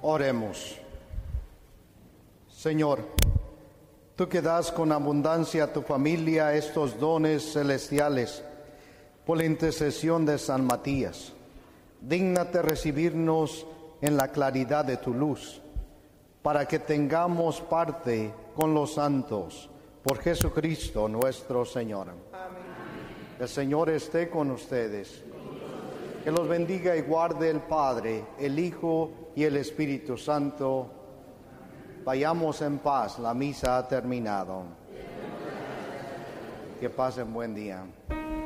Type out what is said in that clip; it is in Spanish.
Oremos. Señor, tú que das con abundancia a tu familia estos dones celestiales, por la intercesión de San Matías, dígnate recibirnos en la claridad de tu luz, para que tengamos parte con los santos, por Jesucristo nuestro Señor. Amén. El Señor esté con ustedes. Que los bendiga y guarde el Padre, el Hijo y el Espíritu Santo. Vayamos en paz, la misa ha terminado. Que pasen buen día.